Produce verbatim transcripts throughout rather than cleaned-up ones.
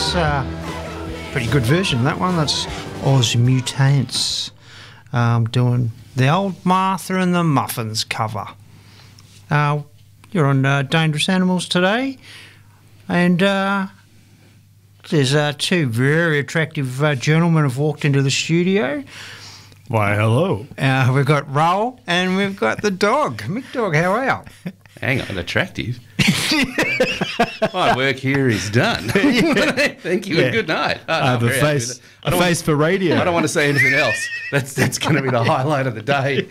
That's a pretty good version, that one. That's Oz Mutants um, doing the old Martha and the Muffins cover. Uh, you're on uh, Dangerous Animals today, and uh, there's uh, two very attractive uh, gentlemen have walked into the studio. Why, hello. Uh, we've got Raoul and we've got the dog. Mick Dog, how are you? Hang on, attractive? My work here is done. Thank you Yeah. and good night. Oh, I no, have a very happy face, with it. I a don't face want, for radio. I don't want to say anything else. That's that's going to be the highlight of the day.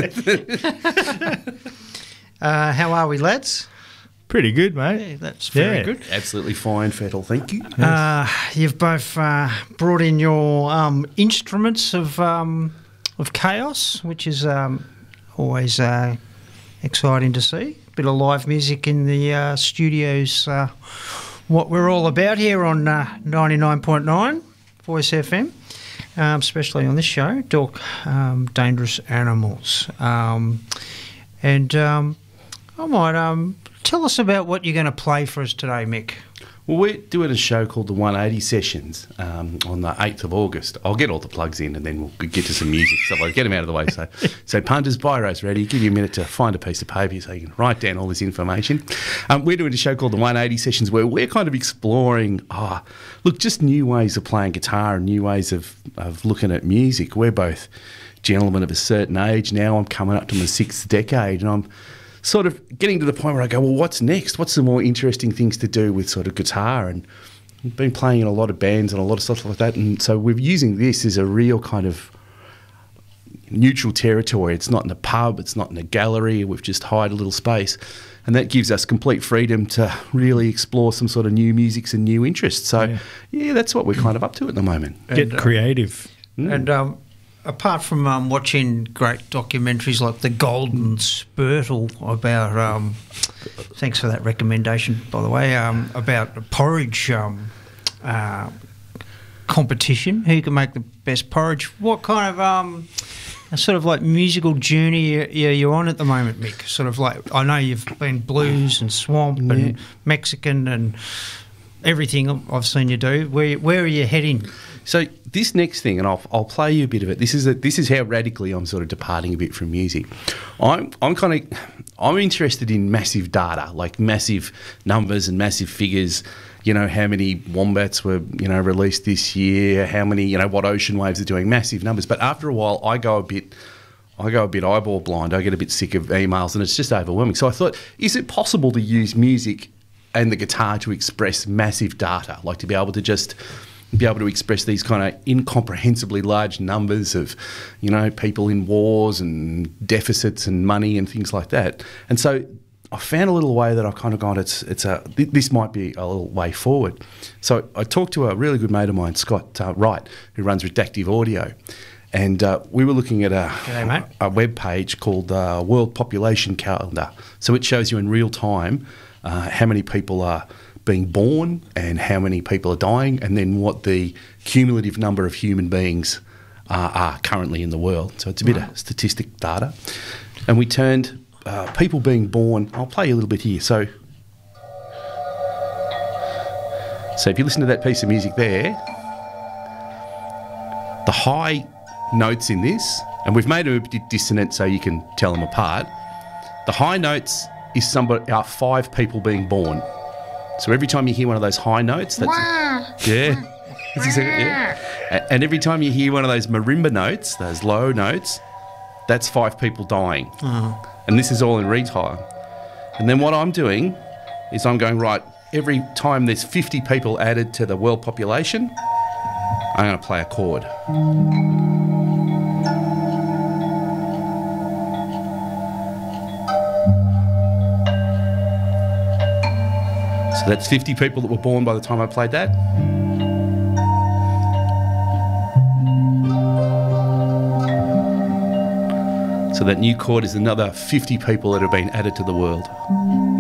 Uh, how are we, lads? Pretty good, mate. Yeah, that's very Yeah. good. Absolutely fine, Fettel. Thank you. Uh, you've both uh, brought in your um, instruments of um, of chaos, which is um, always uh, exciting to see. Bit of live music in the uh, studios. Uh, what we're all about here on uh, ninety-nine point nine Voice F M, um, especially on this show, Dork, um, Dangerous Animals. Um, and um, I might um, tell us about what you're going to play for us today, Mick. Well, we're doing a show called the one eighty Sessions um, on the eighth of August. I'll get all the plugs in and then we'll get to some music. So I'll get them out of the way. So, so punters, biros ready. Give you a minute to find a piece of paper so you can write down all this information. Um, we're doing a show called the one eighty Sessions where we're kind of exploring, oh, look, just new ways of playing guitar and new ways of, of looking at music. We're both gentlemen of a certain age now. I'm coming up to my sixth decade and I'm sort of getting to the point where I go, well, what's next? What's the more interesting things to do with sort of guitar? And I've been playing in a lot of bands and a lot of stuff like that. And so we're using this as a real kind of neutral territory. It's not in a pub, it's not in a gallery. We've just hired a little space. And that gives us complete freedom to really explore some sort of new musics and new interests. So, yeah, yeah that's what we're kind of up to at the moment. Get And, uh, creative. Mm. And um, apart from um, watching great documentaries like The Golden Spurtle about, um, thanks for that recommendation, by the way, um, about the porridge um, uh, competition, who can make the best porridge, what kind of um, sort of like musical journey are you on at the moment, Mick? Sort of like, I know you've been blues and swamp Yeah. and Mexican and everything I've seen you do. Where, where are you heading? So this next thing, and I'll, I'll play you a bit of it. This is a, this is how radically I'm sort of departing a bit from music. I'm I'm kind of I'm interested in massive data, like massive numbers and massive figures. You know, how many wombats were you know released this year? How many you know what ocean waves are doing? Massive numbers. But after a while, I go a bit. I go a bit eyeball blind. I get a bit sick of emails, and it's just overwhelming. So I thought, is it possible to use music and the guitar to express massive data, like to be able to just be able to express these kind of incomprehensibly large numbers of, you know, people in wars and deficits and money and things like that. And so I found a little way that I kind of gone, it's it's a th- this might be a little way forward. So I talked to a really good mate of mine, Scott uh, Wright, who runs Redactive Audio. And uh, we were looking at a, G'day, mate. a web page called uh, World Population Calendar. So it shows you in real time uh, how many people are being born and how many people are dying, and then what the cumulative number of human beings uh, are currently in the world. So it's a bit Wow. of statistic data. And we turned uh, people being born, I'll play you a little bit here. So, so if you listen to that piece of music there, the high notes in this, and we've made them a bit dissonant so you can tell them apart. The high notes is somebody, are five people being born. So every time you hear one of those high notes, that's yeah, that's exactly, yeah. A- And every time you hear one of those marimba notes, those low notes, that's five people dying. Oh. And this is all in retime. And then what I'm doing is I'm going, right, every time there's fifty people added to the world population, I'm going to play a chord. So that's fifty people that were born by the time I played that. So that new chord is another fifty people that have been added to the world.